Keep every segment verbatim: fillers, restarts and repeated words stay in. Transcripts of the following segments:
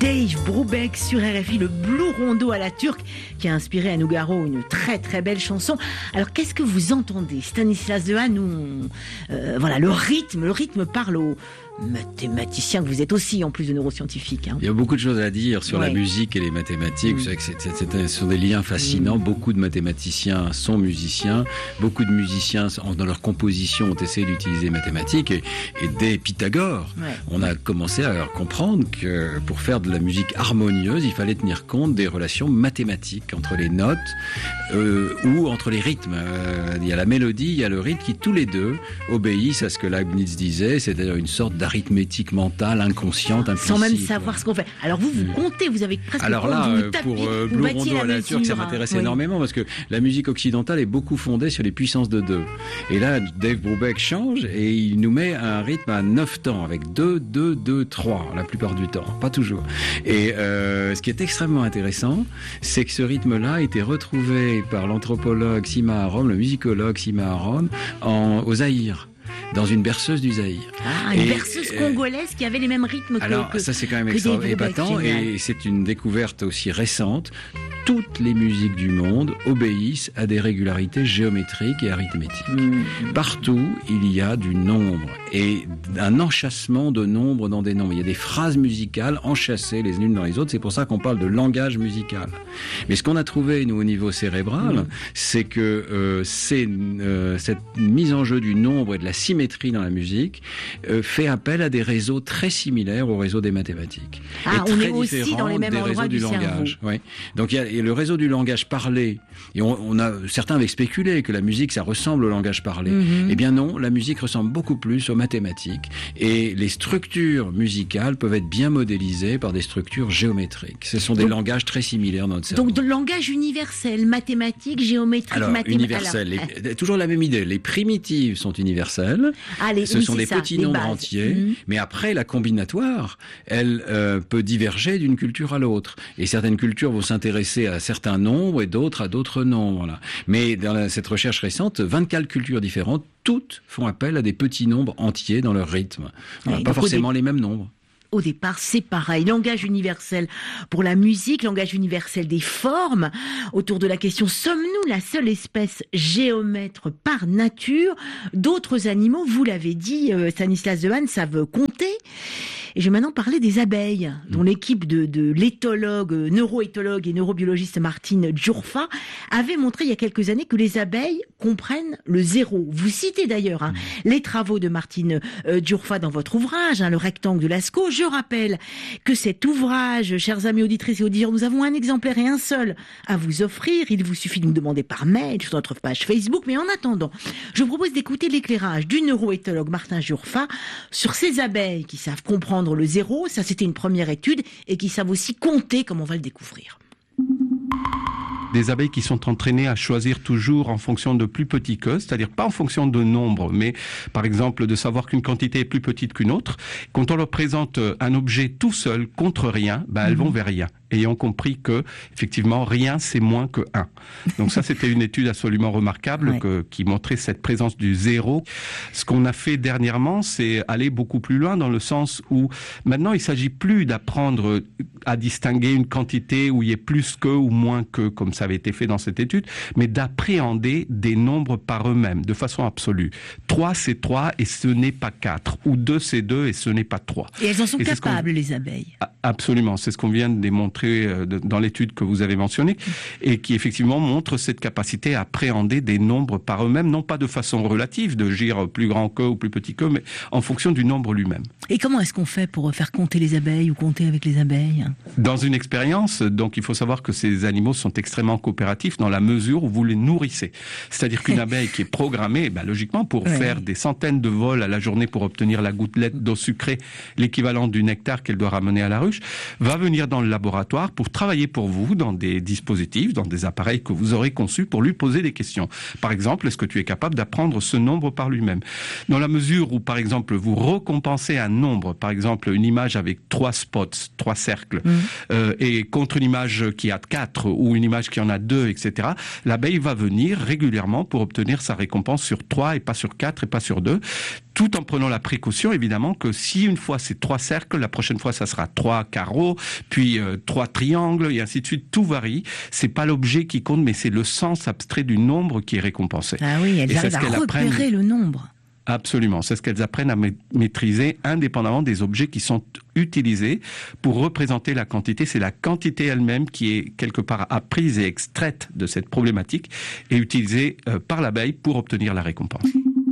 Dave Brubeck sur R F I, le Blue Rondo à la turque, qui a inspiré à Nougaro une très très belle chanson. Alors qu'est-ce que vous entendez, Stanislas Dehaene, ou euh, voilà, le rythme, le rythme parle aux mathématiciens que vous êtes aussi, en plus de neuroscientifique. Hein. Il y a beaucoup de choses à dire sur ouais. la musique et les mathématiques. Mmh. Vous savez que c'est, c'est, c'est, ce sont des liens fascinants. Mmh. Beaucoup de mathématiciens sont musiciens. Beaucoup de musiciens, dans leur composition, ont essayé d'utiliser les mathématiques. Et, et dès Pythagore, ouais. on a commencé à comprendre que pour faire de la musique harmonieuse, il fallait tenir compte des relations mathématiques entre les notes euh, ou entre les rythmes. Euh, il y a la mélodie, il y a le rythme qui, tous les deux, obéissent à ce que Leibniz disait, c'est-à-dire une sorte d'arithmétique mentale, inconsciente, implicite. Sans même savoir ce qu'on fait. Alors vous, vous comptez, vous avez presque... Alors là, vous tapez, pour euh, vous Blue Rondo à la turque, ça m'intéresse oui. énormément parce que la musique occidentale est beaucoup fondée sur les puissances de deux. Et là, Dave Brubeck change et il nous met un rythme à neuf temps avec deux, deux, deux, trois la plupart du temps, pas toujours. Et euh, ce qui est extrêmement intéressant, c'est que ce rythme-là a été retrouvé par l'anthropologue Sima Arom, le musicologue Sima Arom, en, au Zaïre. Dans une berceuse du Zaïre. Ah, une et, berceuse congolaise qui avait les mêmes rythmes que... Alors, que, ça c'est quand même extra épatant et c'est une découverte aussi récente. Toutes les musiques du monde obéissent à des régularités géométriques et arithmétiques. Mmh. Partout, il y a du nombre et un enchâssement de nombres dans des nombres. Il y a des phrases musicales enchâssées les unes dans les autres. C'est pour ça qu'on parle de langage musical. Mais ce qu'on a trouvé, nous, au niveau cérébral, mmh. c'est que euh, c'est, euh, cette mise en jeu du nombre et de la symétrie dans la musique euh, fait appel à des réseaux très similaires aux réseaux des mathématiques. Ah, et on très est aussi dans les mêmes des endroits réseaux du, du langage. cerveau. Oui. Donc il y a et le réseau du langage parlé. Et on, on a certains avaient spéculé que la musique ça ressemble au langage parlé. Mm-hmm. Eh bien non, la musique ressemble beaucoup plus aux mathématiques. Et les structures musicales peuvent être bien modélisées par des structures géométriques. Ce sont des donc, langages très similaires dans notre cerveau. Donc de langage universel, mathématique, géométrique, Alors, mathématique. Universel. Alors, les, toujours la même idée. Les primitives sont universelles. Ah, les, Ce oui, sont des ça, petits nombres bases. entiers. Mm-hmm. Mais après, la combinatoire, elle euh, peut diverger d'une culture à l'autre. Et certaines cultures vont s'intéresser à certains nombres et d'autres à d'autres nombres. Là. Mais dans la, cette recherche récente, vingt-quatre cultures différentes, toutes font appel à des petits nombres entiers dans leur rythme. Voilà, oui, pas forcément des... les mêmes nombres. Au départ, c'est pareil. Langage universel pour la musique, langage universel des formes. Autour de la question, sommes-nous la seule espèce géomètre par nature? D'autres animaux, vous l'avez dit, euh, Stanislas Dehaene, savent compter. Et je vais maintenant parler des abeilles, dont l'équipe de, de l'éthologue, neuroéthologue et neurobiologiste Martine Djourfa avait montré il y a quelques années que les abeilles comprennent le zéro. Vous citez d'ailleurs hein, mmh. les travaux de Martine euh, Djourfa dans votre ouvrage, hein, le rectangle de Lascaux. Je rappelle que cet ouvrage, chers amis auditrices et auditeurs, nous avons un exemplaire et un seul à vous offrir. Il vous suffit de nous demander par mail sur notre page Facebook. Mais en attendant, je vous propose d'écouter l'éclairage du neuroéthologue Martine Djourfa sur ces abeilles qui savent comprendre le zéro, ça c'était une première étude, et qui savent aussi compter, comme on va le découvrir. Des abeilles qui sont entraînées à choisir toujours en fonction de plus petits qu'eux, c'est-à-dire pas en fonction de nombre, mais par exemple de savoir qu'une quantité est plus petite qu'une autre. Quand on leur présente un objet tout seul contre rien, ben elles mmh. vont vers rien, ayant compris que effectivement rien c'est moins que un. Donc ça c'était une étude absolument remarquable ouais. que, qui montrait cette présence du zéro. Ce qu'on a fait dernièrement, c'est aller beaucoup plus loin dans le sens où maintenant il s'agit plus d'apprendre à distinguer une quantité où il y ait plus que ou moins que, comme ça avait été fait dans cette étude, mais d'appréhender des nombres par eux-mêmes, de façon absolue. trois, c'est trois et ce n'est pas quatre. Ou deux, c'est deux et ce n'est pas trois. Et elles en sont et capables, les abeilles. Absolument. C'est ce qu'on vient de démontrer dans l'étude que vous avez mentionnée et qui, effectivement, montre cette capacité à appréhender des nombres par eux-mêmes, non pas de façon relative, de dire plus grand que ou plus petit que, mais en fonction du nombre lui-même. Et comment est-ce qu'on fait pour faire compter les abeilles ou compter avec les abeilles ? Dans une expérience, donc il faut savoir que ces animaux sont extrêmement coopératifs dans la mesure où vous les nourrissez. C'est-à-dire qu'une abeille qui est programmée, ben, logiquement, pour ouais. faire des centaines de vols à la journée pour obtenir la gouttelette d'eau sucrée, l'équivalent du nectar qu'elle doit ramener à la ruche, va venir dans le laboratoire pour travailler pour vous dans des dispositifs, dans des appareils que vous aurez conçus pour lui poser des questions. Par exemple, est-ce que tu es capable d'apprendre ce nombre par lui-même ? Dans la mesure où, par exemple, vous récompensez un nombre, par exemple, une image avec trois spots, trois cercles, mmh. euh, et contre une image qui a quatre ou une image qui en a deux, et cetera, l'abeille va venir régulièrement pour obtenir sa récompense sur trois et pas sur quatre et pas sur deux. tout en prenant la précaution, évidemment, que si une fois c'est trois cercles, la prochaine fois ça sera trois carreaux, puis euh, trois triangles, et ainsi de suite. Tout varie. C'est pas l'objet qui compte, mais c'est le sens abstrait du nombre qui est récompensé. Ah oui, elles et arrivent à repérer apprennent... le nombre. Absolument. C'est ce qu'elles apprennent à maîtriser indépendamment des objets qui sont utilisés pour représenter la quantité. C'est la quantité elle-même qui est quelque part apprise et extraite de cette problématique et utilisée euh, par l'abeille pour obtenir la récompense.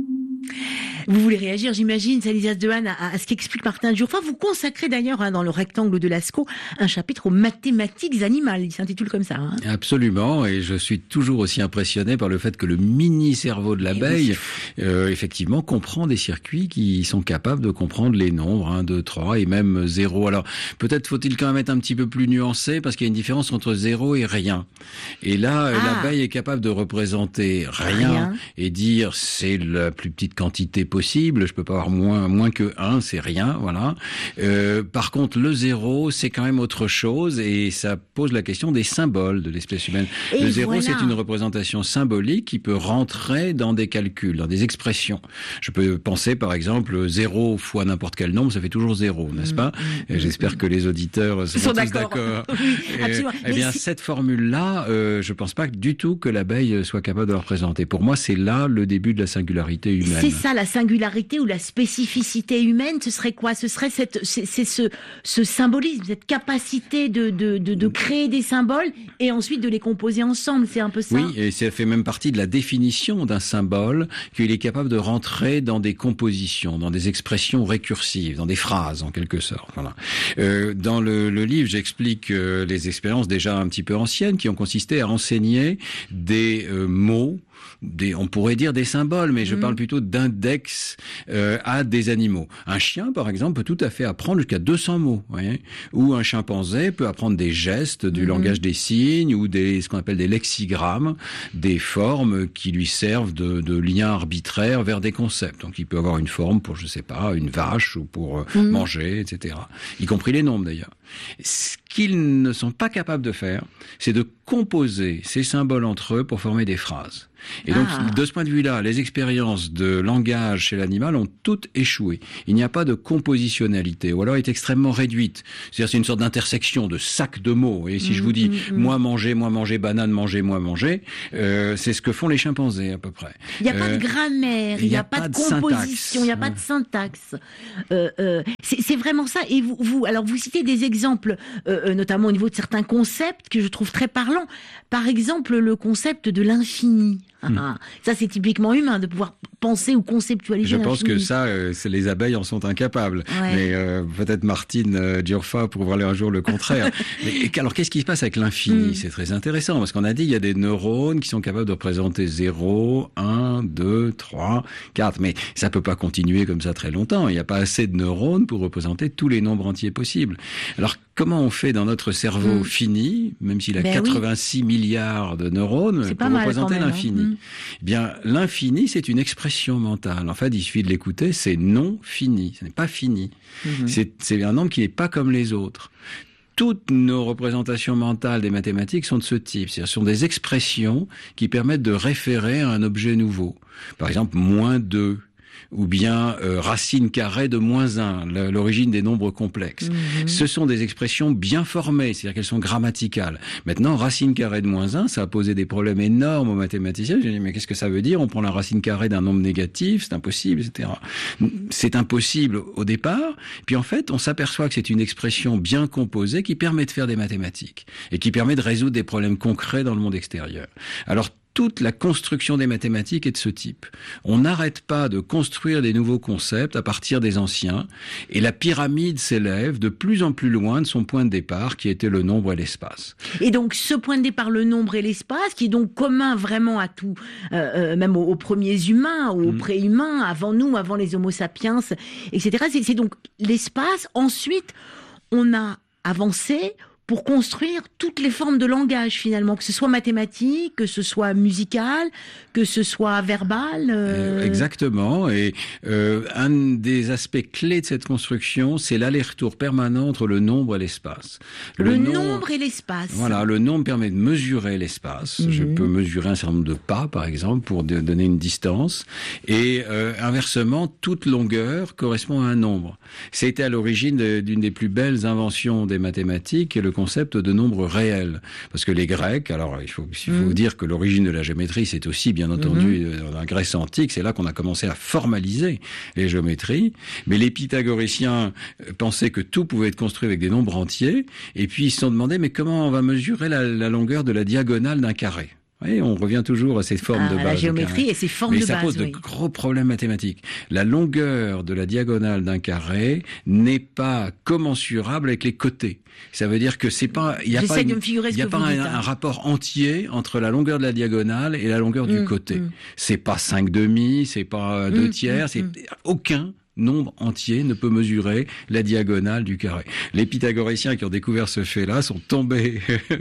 Vous voulez réagir, j'imagine, Stanislas Dehaene, à, à ce qu'explique Martin Djurfa. Vous consacrez d'ailleurs hein, dans le rectangle de Lascaux un chapitre aux mathématiques animales. Il s'intitule comme ça. Hein. Absolument, et je suis toujours aussi impressionné par le fait que le mini-cerveau de l'abeille, oui. euh, effectivement, comprend des circuits qui sont capables de comprendre les nombres un, deux, trois et même zéro. Alors, peut-être faut-il quand même être un petit peu plus nuancé parce qu'il y a une différence entre zéro et rien. Et là, ah. l'abeille est capable de représenter rien, rien. et dire c'est la plus petite quantité possible, je peux pas avoir moins moins que un, c'est rien, voilà. Euh, par contre, le zéro, c'est quand même autre chose et ça pose la question des symboles de l'espèce humaine. Et le zéro, voilà. c'est une représentation symbolique qui peut rentrer dans des calculs, dans des expressions. Je peux penser, par exemple, zéro fois n'importe quel nombre, ça fait toujours zéro, n'est-ce mmh, pas mmh, J'espère mmh. que les auditeurs sont, sont tous d'accord. Oui, absolument. Eh bien, cette formule-là, euh, je pense pas du tout que l'abeille soit capable de la représenter. Pour moi, c'est là le début de la singularité humaine. C'est ça, la singularité ou la spécificité humaine, ce serait quoi? Ce serait cette, c'est, c'est ce, ce symbolisme, cette capacité de, de, de, de créer des symboles et ensuite de les composer ensemble, c'est un peu ça? Oui, et ça fait même partie de la définition d'un symbole, qu'il est capable de rentrer dans des compositions, dans des expressions récursives, dans des phrases en quelque sorte. Voilà. Euh, dans le, le livre, j'explique euh, les expériences déjà un petit peu anciennes qui ont consisté à enseigner des euh, mots, des, on pourrait dire des symboles, mais je mmh. parle plutôt d'index euh, à des animaux. Un chien, par exemple, peut tout à fait apprendre jusqu'à deux cents mots, voyez, ou un chimpanzé peut apprendre des gestes, du mmh. langage des signes, ou des ce qu'on appelle des lexigrammes, des formes qui lui servent de, de lien arbitraire vers des concepts. Donc, il peut avoir une forme pour, je sais pas, une vache ou pour euh, mmh. manger, et cetera. Y compris les nombres, d'ailleurs. Ce qu'ils ne sont pas capables de faire, c'est de composer ces symboles entre eux pour former des phrases. Et donc, ah. de ce point de vue-là, les expériences de langage chez l'animal ont toutes échoué. Il n'y a pas de compositionnalité, ou alors est extrêmement réduite. C'est-à-dire, c'est une sorte d'intersection de sacs de mots. Et si mmh, je vous dis mmh, moi manger, moi manger, banane, manger, moi manger, euh, c'est ce que font les chimpanzés à peu près. Il n'y a euh, pas de grammaire, il n'y a, a pas de, de composition, il n'y a pas de syntaxe. Euh, euh, c'est, c'est vraiment ça. Et vous, vous, alors vous citez des exemples, euh, notamment au niveau de certains concepts que je trouve très parlants. Par exemple, le concept de l'infini. Mmh. Ah, ça, c'est typiquement humain de pouvoir penser ou conceptualiser. Je pense que ça, euh, c'est, les abeilles en sont incapables. Ouais. Mais euh, peut-être Martine euh, Djurfa pourra aller un jour le contraire. Mais, alors, qu'est-ce qui se passe avec l'infini? mmh. C'est très intéressant parce qu'on a dit il y a des neurones qui sont capables de représenter zéro, un, deux, trois, quatre. Mais ça peut pas continuer comme ça très longtemps. Il n'y a pas assez de neurones pour représenter tous les nombres entiers possibles. Alors, comment on fait dans notre cerveau mmh. fini, même s'il a ben quatre-vingt-six oui. milliards de neurones, c'est pour représenter même, l'infini? Hein. Eh bien, l'infini, c'est une expression mentale. En fait, il suffit de l'écouter, c'est non fini. Ce n'est pas fini. Mmh. C'est, c'est un nombre qui n'est pas comme les autres. Toutes nos représentations mentales des mathématiques sont de ce type. C'est-à-dire, ce sont des expressions qui permettent de référer à un objet nouveau. Par exemple, moins deux. Ou bien euh, racine carrée de moins un, l'origine des nombres complexes. Mmh. Ce sont des expressions bien formées, c'est-à-dire qu'elles sont grammaticales. Maintenant, racine carrée de moins un, ça a posé des problèmes énormes aux mathématiciens. J'ai dit, mais qu'est-ce que ça veut dire? On prend la racine carrée d'un nombre négatif, c'est impossible, et cetera. C'est impossible au départ, puis en fait, on s'aperçoit que c'est une expression bien composée qui permet de faire des mathématiques, et qui permet de résoudre des problèmes concrets dans le monde extérieur. Alors, toute la construction des mathématiques est de ce type. On n'arrête pas de construire des nouveaux concepts à partir des anciens, et la pyramide s'élève de plus en plus loin de son point de départ, qui était le nombre et l'espace. Et donc, ce point de départ, le nombre et l'espace, qui est donc commun vraiment à tout, euh, même aux, aux premiers humains, aux mmh. pré-humains, avant nous, avant les Homo sapiens, et cetera. C'est, c'est donc l'espace. Ensuite, on a avancé pour construire toutes les formes de langage finalement, que ce soit mathématique, que ce soit musical, que ce soit verbal. Euh... Exactement. Et euh, un des aspects clés de cette construction, c'est l'aller-retour permanent entre le nombre et l'espace. Le, le nombre, nombre et l'espace. Voilà, le nombre permet de mesurer l'espace. Mmh. Je peux mesurer un certain nombre de pas, par exemple, pour de, donner une distance. Et euh, inversement, toute longueur correspond à un nombre. C'était à l'origine de, d'une des plus belles inventions des mathématiques, le concept de nombre réel. Parce que les Grecs, alors il faut, il faut mmh. dire que l'origine de la géométrie, c'est aussi bien entendu mmh. dans la Grèce antique, c'est là qu'on a commencé à formaliser les géométries. Mais les pythagoriciens pensaient que tout pouvait être construit avec des nombres entiers, et puis ils se sont demandé, mais comment on va mesurer la, la longueur de la diagonale d'un carré ? Oui, on revient toujours à ces formes ah, de base. La géométrie et ces formes Mais de base. Mais ça pose oui. de gros problèmes mathématiques. La longueur de la diagonale d'un carré n'est pas commensurable avec les côtés. Ça veut dire que c'est pas, il n'y a J'essaie pas, une, de me figurer ce y a que pas vous un, dites, hein. un rapport entier entre la longueur de la diagonale et la longueur mmh, du côté. Mmh. C'est pas cinq demi, c'est pas deux mmh, tiers, mmh, c'est mmh. aucun nombre entier ne peut mesurer la diagonale du carré. Les pythagoriciens qui ont découvert ce fait-là sont tombés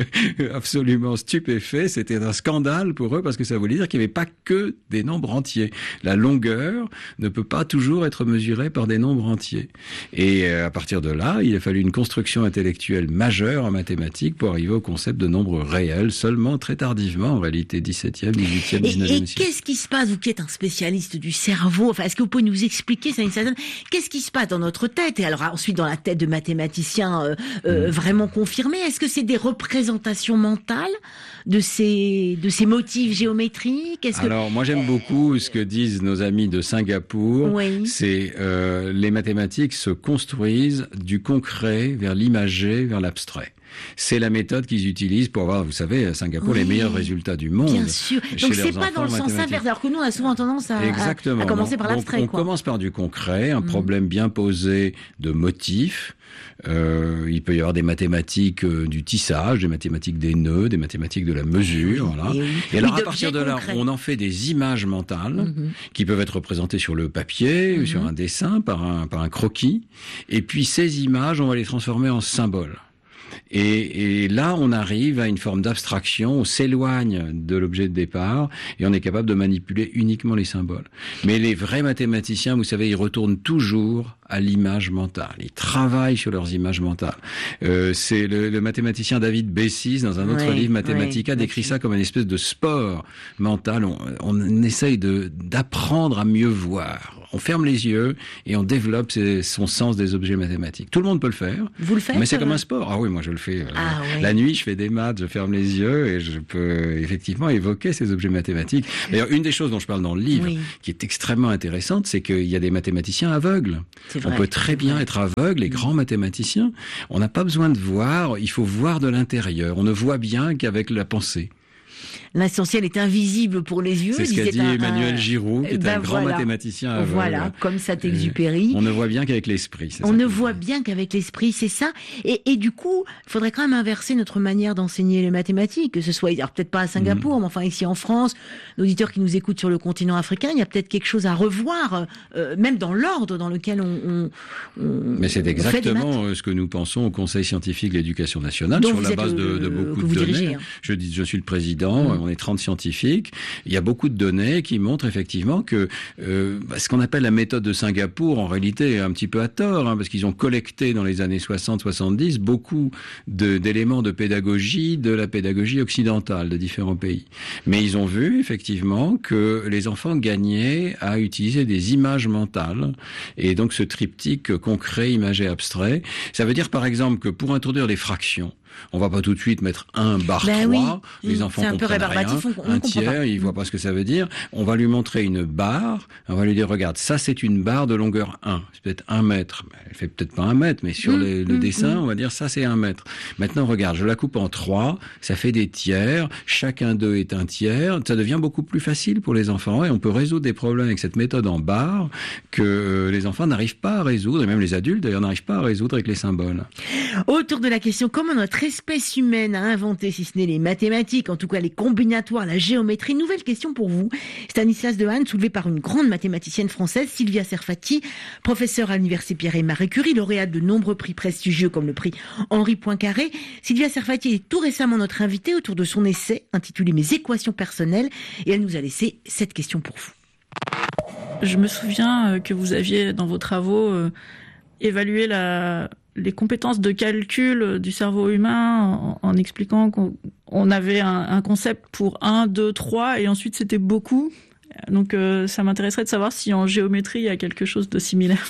absolument stupéfaits. C'était un scandale pour eux parce que ça voulait dire qu'il n'y avait pas que des nombres entiers. La longueur ne peut pas toujours être mesurée par des nombres entiers. Et à partir de là, il a fallu une construction intellectuelle majeure en mathématiques pour arriver au concept de nombre réel, seulement très tardivement, en réalité dix-septième, dix-huitième, dix-neuvième siècle. Et qu'est-ce qui se passe, vous qui êtes un spécialiste du cerveau, enfin, est-ce que vous pouvez nous expliquer ça, une certaine... Qu'est-ce qui se passe dans notre tête et alors ensuite dans la tête de mathématiciens euh, euh, mmh. vraiment confirmés? Est-ce que c'est des représentations mentales de ces de ces motifs géométriques? Est-ce Alors que... moi j'aime beaucoup ce que disent nos amis de Singapour. Oui. C'est euh, les mathématiques se construisent du concret vers l'imagé, vers l'abstrait. C'est la méthode qu'ils utilisent pour avoir, vous savez, à Singapour, oui, les meilleurs résultats du monde. Bien sûr. Donc c'est pas dans le sens inverse, alors que nous on a souvent tendance à, Exactement. à, à commencer par l'abstrait. On quoi. commence par du concret, un mmh. problème bien posé de motifs. Euh, il peut y avoir des mathématiques euh, du tissage, des mathématiques des nœuds, des mathématiques de la mesure. Voilà. Et, oui. Et alors oui, à partir de là, concret. On en fait des images mentales mmh. qui peuvent être représentées sur le papier, mmh. sur un dessin, par un, par un croquis. Et puis ces images, on va les transformer en symboles. Et, et là, on arrive à une forme d'abstraction, on s'éloigne de l'objet de départ et on est capable de manipuler uniquement les symboles. Mais les vrais mathématiciens, vous savez, ils retournent toujours à l'image mentale. Ils travaillent sur leurs images mentales. Euh, c'est le, le mathématicien David Bessis, dans un autre oui, livre, Mathematica, oui, décrit ça comme une espèce de sport mental. On, on essaye de, d'apprendre à mieux voir. On ferme les yeux et on développe ses, son sens des objets mathématiques. Tout le monde peut le faire. Vous le faites? Mais c'est comme un sport. Ah oui, moi je le fais. Ah, euh, oui. La nuit, je fais des maths, je ferme les yeux et je peux effectivement évoquer ces objets mathématiques. D'ailleurs, une des choses dont je parle dans le livre, oui. qui est extrêmement intéressante, c'est qu'il y a des mathématiciens aveugles. C'est vrai. On peut très bien être aveugle, les grands mathématiciens. On n'a pas besoin de voir, il faut voir de l'intérieur. On ne voit bien qu'avec la pensée. L'essentiel est invisible pour les yeux. C'est ce qu'a dit un, Emmanuel Giroud, qui est ben un grand voilà. mathématicien aveugle. Voilà, comme Saint-Exupéry. On ne voit bien qu'avec l'esprit. On ne voit bien qu'avec l'esprit, c'est ça. Et, et du coup, il faudrait quand même inverser notre manière d'enseigner les mathématiques, que ce soit, alors peut-être pas à Singapour, mmh. mais enfin ici en France, l'auditeurs qui nous écoutent sur le continent africain, il y a peut-être quelque chose à revoir, euh, même dans l'ordre dans lequel on, on, on Mais c'est exactement ce que nous pensons au Conseil scientifique de l'éducation nationale, Donc sur la base le, de, de beaucoup de dirigez, données. Hein. Je dis, je suis le président. Mmh. On est trente scientifiques. Il y a beaucoup de données qui montrent effectivement que euh, ce qu'on appelle la méthode de Singapour, en réalité, un petit peu à tort, hein, parce qu'ils ont collecté dans les années soixante soixante-dix beaucoup de, d'éléments de pédagogie de la pédagogie occidentale de différents pays. Mais ils ont vu effectivement que les enfants gagnaient à utiliser des images mentales et donc ce triptyque concret, imagé, abstrait. Ça veut dire par exemple que pour introduire les fractions, on va pas tout de suite mettre un bar ben trois, oui, les enfants c'est un peu comprennent rien, on, on un tiers, ils voient pas ce que ça veut dire. On va lui montrer une barre, on va lui dire, regarde, ça c'est une barre de longueur un, c'est peut-être un mètre, elle fait peut-être pas un mètre, mais sur mmh, le, le mmh, dessin, mmh. on va dire, ça c'est un mètre. Maintenant, regarde, je la coupe en trois, ça fait des tiers, chacun d'eux est un tiers, ça devient beaucoup plus facile pour les enfants, et on peut résoudre des problèmes avec cette méthode en barre que les enfants n'arrivent pas à résoudre, et même les adultes d'ailleurs n'arrivent pas à résoudre avec les symboles. Autour de la question, comment notre autre espèce humaine a inventé, si ce n'est les mathématiques, en tout cas les combinatoires, la géométrie? Nouvelle question pour vous, Stanislas Dehaene, soulevée par une grande mathématicienne française, Sylvia Serfati, professeure à l'université Pierre et Marie Curie, lauréate de nombreux prix prestigieux comme le prix Henri Poincaré. Sylvia Serfati est tout récemment notre invitée autour de son essai intitulé Mes équations personnelles, et elle nous a laissé cette question pour vous. Je me souviens que vous aviez dans vos travaux euh, évalué la, les compétences de calcul du cerveau humain en, en expliquant qu'on on avait un, un concept pour un, deux, trois et ensuite c'était beaucoup. Donc euh, ça m'intéresserait de savoir si en géométrie il y a quelque chose de similaire.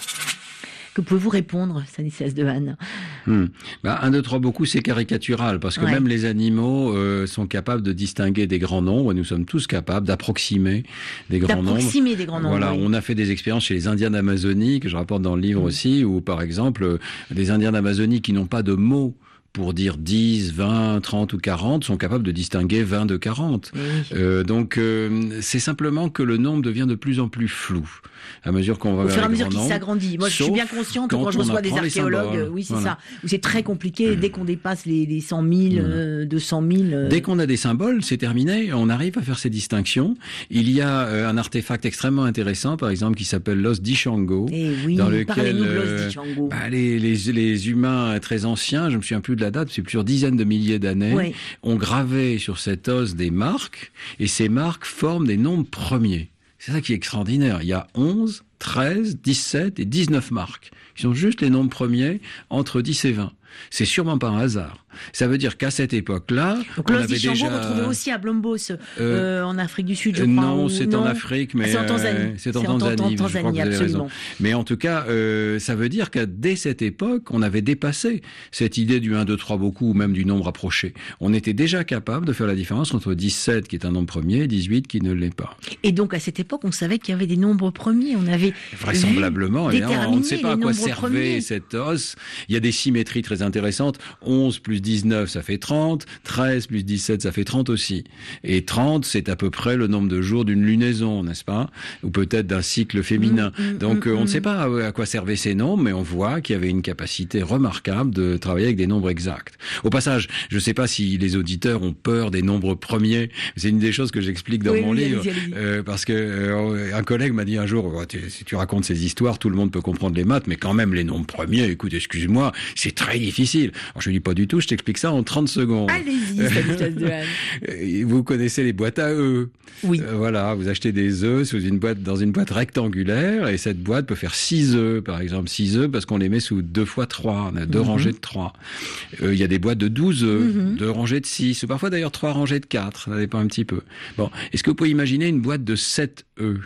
Que pouvez-vous répondre, Stanislas Dehaene? Hmm. Bah, un, deux, trois, beaucoup, c'est caricatural, parce que ouais. même les animaux euh, sont capables de distinguer des grands nombres, et nous sommes tous capables d'approximer des grands nombres. D'approximer des grands nombres, Voilà, oui. On a fait des expériences chez les Indiens d'Amazonie, que je rapporte dans le livre mmh. aussi, où par exemple, les Indiens d'Amazonie qui n'ont pas de mots pour dire dix, vingt, trente ou quarante, sont capables de distinguer vingt de quarante. Oui. Euh, donc, euh, c'est simplement que le nombre devient de plus en plus flou à mesure qu'on va Au vers fur et à les mesure grands qu'il s'agrandit. Moi, je suis bien consciente quand, quand je reçois des archéologues, oui, c'est voilà. ça, où c'est très compliqué. Mmh. Dès qu'on dépasse les, les cent mille, mmh. euh, deux cent mille... Euh... Dès qu'on a des symboles, c'est terminé. On arrive à faire ces distinctions. Il y a euh, un artefact extrêmement intéressant, par exemple, qui s'appelle l'os d'Ishango. Et oui, dans lequel de l'os d'Ishango. Bah, les, les, les humains très anciens, je me souviens plus de la date, c'est plusieurs dizaines de milliers d'années, oui. ont gravé sur cet os des marques, et ces marques forment des nombres premiers. C'est ça qui est extraordinaire. Il y a onze, treize, dix-sept et dix-neuf marques, qui sont juste les nombres premiers entre dix et vingt. C'est sûrement pas un hasard. Ça veut dire qu'à cette époque-là, donc, on avait déjà... Donc l'os retrouvé aussi à Blombos, euh, euh, en Afrique du Sud, je crois. Non, ou... c'est non en Afrique, mais ah, c'est en Tanzanie. Euh, c'est en c'est Tanzanie. En, en, Tanzanie, je crois que vous avez absolument. raison. Mais en tout cas, euh, ça veut dire qu'à dès cette époque, on avait dépassé cette idée du un, deux, trois beaucoup, ou même du nombre approché. On était déjà capable de faire la différence entre dix-sept, qui est un nombre premier, et dix-huit, qui ne l'est pas. Et donc, à cette époque, on savait qu'il y avait des nombres premiers. On avait vraisemblablement. Et on ne sait pas à quoi servait premiers. cet os. Il y a des symétries très intéressantes. onze plus dix-neuf, ça fait trente. treize plus dix-sept, ça fait trente aussi. Et trente, c'est à peu près le nombre de jours d'une lunaison, n'est-ce pas? Ou peut-être d'un cycle féminin. Mmh, mmh, Donc, mmh, on ne sait pas à quoi servaient ces nombres, mais on voit qu'il y avait une capacité remarquable de travailler avec des nombres exacts. Au passage, je ne sais pas si les auditeurs ont peur des nombres premiers. C'est une des choses que j'explique dans oui, mon oui, livre. allez-y, allez-y. Euh, parce que euh, un collègue m'a dit un jour, oh, tu, si tu racontes ces histoires, tout le monde peut comprendre les maths, mais quand même, les nombres premiers, écoute, excuse-moi, c'est très difficile. Alors, je ne dis pas du tout, je t'explique ça en trente secondes. Allez-y, Stanislas Dehaene. Vous connaissez les boîtes à œufs. Oui. Euh, voilà, vous achetez des œufs sous une boîte, dans une boîte rectangulaire, et cette boîte peut faire six œufs, par exemple. six œufs parce qu'on les met sous deux fois trois. On a deux mm-hmm. rangées de trois. Il euh, y a des boîtes de douze œufs, mm-hmm. deux rangées de six, ou parfois d'ailleurs trois rangées de quatre. Ça dépend un petit peu. Bon. Est-ce que vous pouvez imaginer une boîte de sept œufs?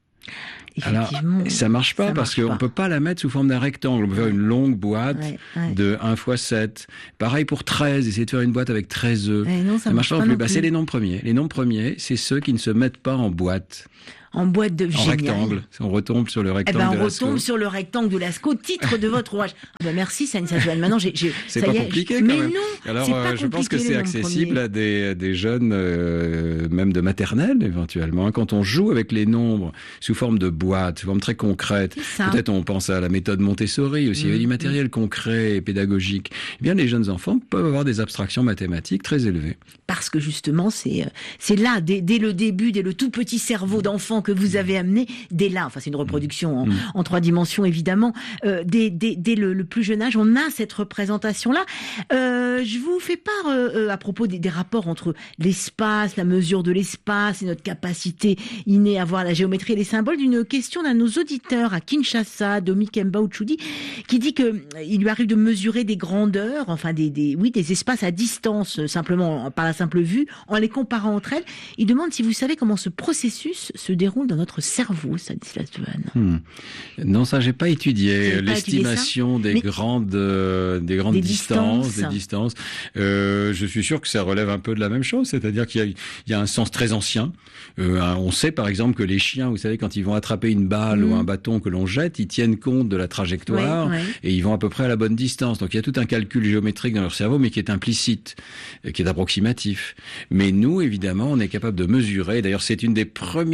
Alors, ça marche pas parce qu'on peut pas la mettre sous forme d'un rectangle. On peut faire une longue boîte ouais, ouais. de un fois sept. Pareil pour treize. Essayez de faire une boîte avec treize œufs. Ouais, non, ça, ça marche pas non plus. plus. Bah, c'est les nombres premiers. Les nombres premiers, c'est ceux qui ne se mettent pas en boîte. En boîte de en rectangle. On retombe sur le rectangle eh ben, de Lascaux. On retombe sur le rectangle de Lascaux, titre de votre ouvrage. Ah ben merci, Stanislas Dehaene. Maintenant, j'ai, j'ai, c'est ça pas y est, compliqué je... quand mais même. non, Alors, c'est pas euh, compliqué, je pense que c'est accessible à des, des jeunes, euh, même de maternelle éventuellement. Quand on joue avec les nombres sous forme de boîte, sous forme très concrète, peut-être on pense à la méthode Montessori aussi, mmh. il y a du matériel concret et pédagogique. Eh bien, les jeunes enfants peuvent avoir des abstractions mathématiques très élevées. Parce que justement, c'est, c'est là, dès, dès le début, dès le tout petit cerveau d'enfant que vous avez amené, dès là, enfin c'est une reproduction en, mmh. en trois dimensions évidemment, euh, dès, dès, dès le, le plus jeune âge, on a cette représentation-là. Euh, je vous fais part euh, à propos des, des rapports entre l'espace, la mesure de l'espace et notre capacité innée à voir la géométrie et les symboles, d'une question d'un de nos auditeurs à Kinshasa, Domikemba Uchudi, qui dit que il lui arrive de mesurer des grandeurs, enfin des, des, oui, des espaces à distance, simplement par la simple vue, en les comparant entre elles. Il demande si vous savez comment ce processus se déroule dans notre cerveau, Stanislas Dehaene. Hmm. Non, ça, j'ai pas étudié l'estimation des, grandes, euh, des grandes des distances, distances, des distances. Euh, je suis sûr que ça relève un peu de la même chose, c'est-à-dire qu'il y a, il y a un sens très ancien. Euh, on sait par exemple que les chiens, vous savez, quand ils vont attraper une balle mmh. ou un bâton que l'on jette, ils tiennent compte de la trajectoire oui, oui. et ils vont à peu près à la bonne distance. Donc il y a tout un calcul géométrique dans leur cerveau, mais qui est implicite, qui est approximatif. Mais nous, évidemment, on est capable de mesurer. D'ailleurs, c'est une des premières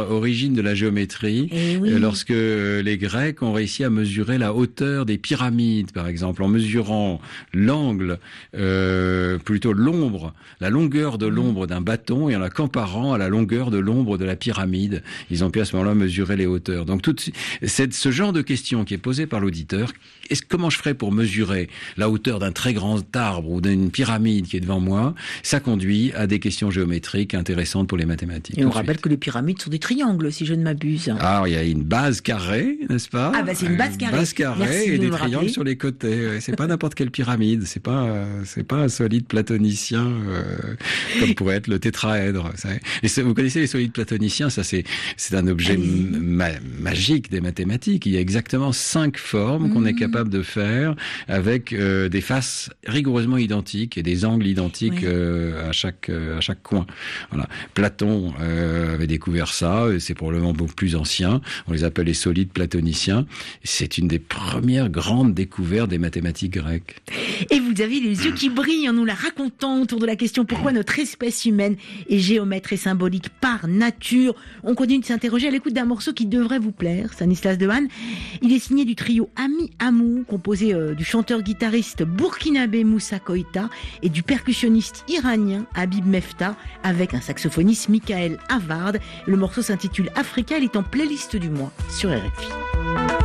origine de la géométrie, oui. lorsque les Grecs ont réussi à mesurer la hauteur des pyramides, par exemple, en mesurant l'angle, euh, plutôt l'ombre, la longueur de l'ombre d'un bâton et en la comparant à la longueur de l'ombre de la pyramide. Ils ont pu à ce moment-là mesurer les hauteurs. Donc tout c'est ce genre de question qui est posée par l'auditeur. Est-ce, comment je ferais pour mesurer la hauteur d'un très grand arbre ou d'une pyramide qui est devant moi? Ça conduit à des questions géométriques intéressantes pour les mathématiques. Et on rappelle que les pyramides sont des triangles, si je ne m'abuse. Alors, il y a une base carrée, n'est-ce pas? Ah, bah, c'est une base carrée. Une base carrée Merci et de des me triangles rappeler. sur les côtés. C'est pas n'importe quelle pyramide. C'est pas, c'est pas un solide platonicien, euh, comme pourrait être le tétraèdre. Et vous connaissez les solides platoniciens? Ça, c'est, c'est un objet ma- magique des mathématiques. Il y a exactement cinq formes mmh. qu'on est capable de faire avec euh, des faces rigoureusement identiques et des angles identiques oui. euh, à chaque euh, à chaque coin. Voilà. Platon euh, avait découvert ça. C'est probablement beaucoup plus ancien. On les appelle les solides platoniciens. C'est une des premières grandes découvertes des mathématiques grecques. Et vous avez les yeux qui brillent en nous la racontant autour de la question pourquoi notre espèce humaine est géomètre et symbolique par nature. On continue de s'interroger à l'écoute d'un morceau qui devrait vous plaire, Stanislas Dehaene. Il est signé du trio Ami Amou, composé euh, du chanteur-guitariste burkinabé Moussa Koïta et du percussionniste iranien Habib Mefta, avec un saxophoniste Michael Havard. Le morceau s'intitule Africa, il est en playlist du mois sur R F I.